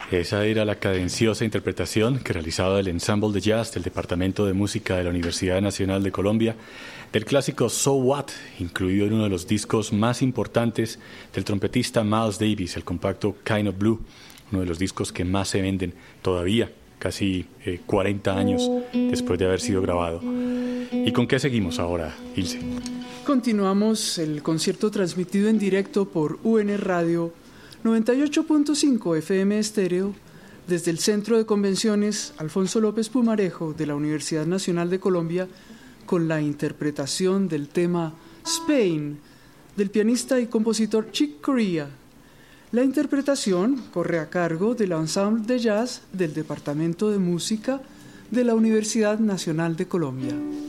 Esa era la cadenciosa interpretación que realizaba el Ensemble de Jazz del Departamento de Música de la Universidad Nacional de Colombia del clásico So What, incluido en uno de los discos más importantes del trompetista Miles Davis, el compacto Kind of Blue, uno de los discos que más se venden todavía, casi 40 años después de haber sido grabado. ¿Y con qué seguimos ahora, Ilse? Continuamos el concierto transmitido en directo por UN Radio 98.5 FM estéreo desde el Centro de Convenciones Alfonso López Pumarejo de la Universidad Nacional de Colombia con la interpretación del tema Spain del pianista y compositor Chick Corea. La interpretación corre a cargo del Ensemble de Jazz del Departamento de Música de la Universidad Nacional de Colombia.